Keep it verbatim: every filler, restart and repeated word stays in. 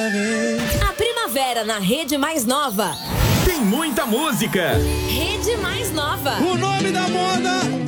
A primavera na Rede Mais Nova. Tem muita música. Rede Mais Nova. O nome da moda